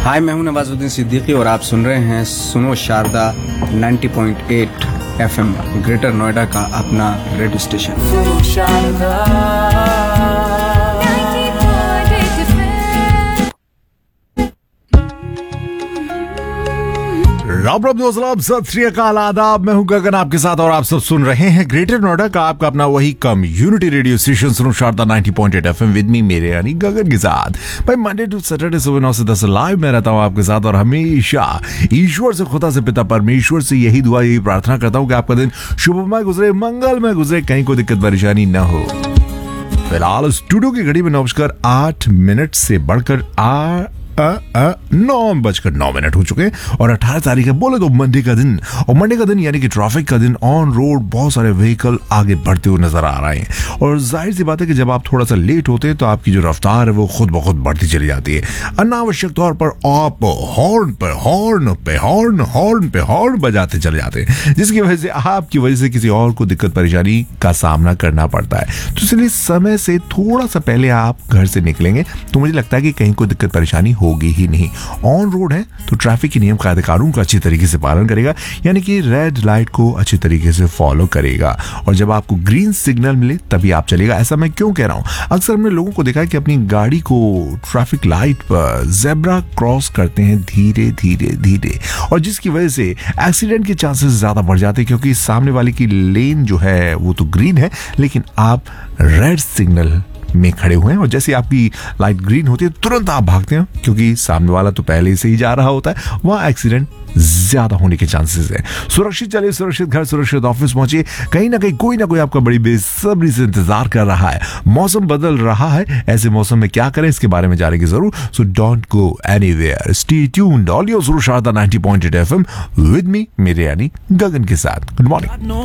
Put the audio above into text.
हाय, मैं हूं नवाजुद्दीन सिद्दीकी और आप सुन रहे हैं सुनो शारदा 90.8 FM, ग्रेटर नोएडा का अपना रेडियो स्टेशन। राम राम दोस्तों, सत श्री अकाल, आदाब। मैं हूं गगन आपके साथ और आप सब सुन रहे हैं ग्रेटर नोएडा का आपका अपना वही कम्युनिटी रेडियो स्टेशन सुनो शारदा 90.8 FM विद मी, मेरे यानी गगन के साथ। भाई मंडे टू सैटरडे सुबह 9 से 10 लाइव मैं रहता हूं आपके साथ और हमेशा ईश्वर से, खुदा से, पिता परमेश्वर से यही दुआ, यही प्रार्थना करता हूं कि आपका दिन शुभमय गुजरे, मंगलमय गुजरे, कहीं कोई दिक्कत परेशानी न हो। फिलहाल स्टूडियो की घड़ी में 9:08 से बढ़कर 9:09 हो चुके हैं और 18 तारीख है, बोले तो मंडे का दिन। और मंडे का दिन यानी कि ट्रैफिक का दिन, ऑन रोड बहुत सारे व्हीकल आगे बढ़ते हुए नजर आ रहे हैं। और जाहिर सी बात है कि जब आप थोड़ा सा लेट होते हैं तो आपकी जो रफ्तार है वो खुद ब खुद बढ़ती चली जाती है। अनावश्यक तौर पर आप हॉर्न बजाते चले जाते हैं, जिसकी वजह से आपकी वजह से किसी और को दिक्कत परेशानी का सामना करना पड़ता है। तो इसलिए समय से थोड़ा सा पहले आप घर से निकलेंगे तो मुझे लगता है कि कहीं कोई दिक्कत परेशानी होगी ही नहीं। ऑन रोड है तो ट्रैफिक के नियम कायदे कानून का अच्छी तरीके से पालन करेगा, यानी कि रेड लाइट को अच्छी तरीके से फॉलो करेगा। और जब आपको ग्रीन सिग्नल मिले तभी आप चलेगा। ऐसा मैं क्यों कह रहा हूं? अक्सर हमने लोगों को देखा है कि अपनी गाड़ी को ट्रैफिक लाइट पर जेब्रा क्रॉस करते हैं धीरे धीरे धीरे, और जिसकी वजह से एक्सीडेंट के चांसेस ज्यादा बढ़ जाते हैं, क्योंकि सामने वाले की लेन जो है वो तो ग्रीन है लेकिन आप रेड सिग्नल में खड़े हुए हैं। और जैसे आपकी लाइट ग्रीन होती है तुरंत आप भागते हैं, क्योंकि सामने वाला तो पहले से ही जा रहा होता है, वहां एक्सीडेंट ज्यादा होने के चांसेस है। सुरक्षित चलिए, सुरक्षित घर, सुरक्षित ऑफिस पहुंचिए। कहीं ना कहीं कोई ना कोई आपका बड़ी बेसब्री से इंतजार कर रहा है। मौसम बदल रहा है, ऐसे मौसम में क्या करें इसके बारे में जानेंगे जरूर। So don't go anywhere, stay tuned, all your सुनो शारदा 90.8 FM विद मी, मेरे यानी गगन के साथ। Good morning.